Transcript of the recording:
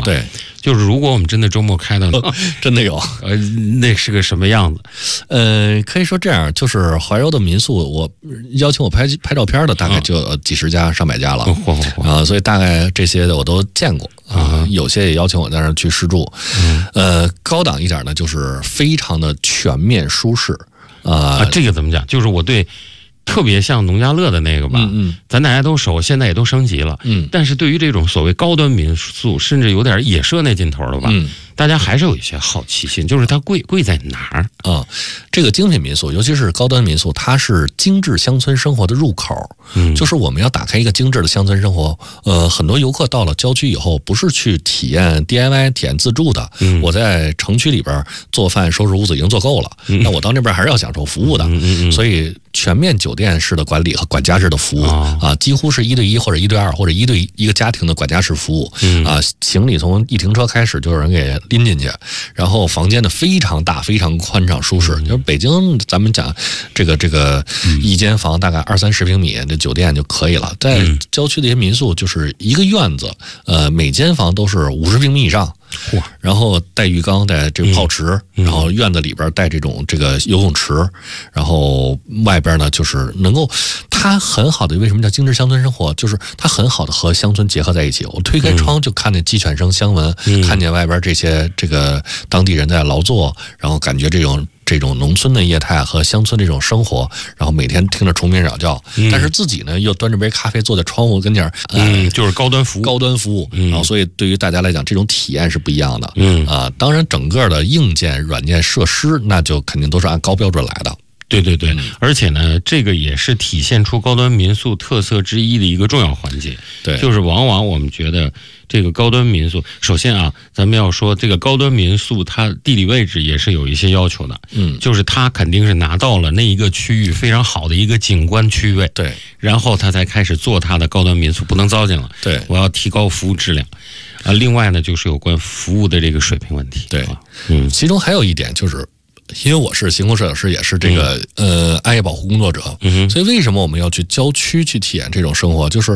对， 就是如果我们真的周末开的， 真的有， 那是个什么样子？ 可以说这样，就是怀柔的民宿，我邀请我拍照片的大概就几十家、上百家了啊，所以大概这些的我都见过啊，有些也邀请我在那儿去试住。高档一点呢，就是非常的全面舒适这个怎么讲？就是我对。特别像农家乐的那个吧，咱大家都熟，现在也都升级了，但是对于这种所谓高端民宿，甚至有点野奢那劲头了吧，大家还是有一些好奇心，就是它贵在哪儿啊？这个精品民宿，尤其是高端民宿，它是精致乡村生活的入口，就是我们要打开一个精致的乡村生活。很多游客到了郊区以后，不是去体验 DIY、体验自助的，我在城区里边做饭、收拾屋子已经做够了，那我到那边还是要享受服务的，所以全面酒店式的管理和管家式的服务啊，几乎是1对1或者1对2或者1对1个家庭的管家式服务啊，行李从一停车开始就有人给拎进去，然后房间呢非常大、非常宽敞舒适。就是北京咱们讲这个一间房大概20-30平米的酒店就可以了，在郊区的一些民宿就是一个院子，每间房都是50平米以上。然后带浴缸，带这个泡池，然后院子里边带这个游泳池，然后外边呢就是能够，它很好的为什么叫精致乡村生活，就是它很好的和乡村结合在一起。我推开窗就看见鸡犬声相闻，看见外边这个当地人在劳作，然后感觉这种农村的业态和乡村这种生活，然后每天听着虫鸣鸟叫，但是自己呢又端着杯咖啡坐在窗户跟前， 就是高端服务， 然后所以对于大家来讲，这种体验是不一样的，当然整个的硬件、软件设施，那就肯定都是按高标准来的。 对，而且呢，这个也是体现出高端民宿特色之一的一个重要环节。 对， 就是往往我们觉得这个高端民宿，首先啊，咱们要说这个高端民宿，它地理位置也是有一些要求的。就是它肯定是拿到了那一个区域非常好的一个景观区位， 对， 然后它才开始做它的高端民宿，不能糟践了。 对， 我要提高服务质量。另外呢，就是有关服务的这个水平问题。 对，其中还有一点就是。因为我是行空摄影师，也是这个暗夜保护工作者，所以为什么我们要去郊区去体验这种生活？就是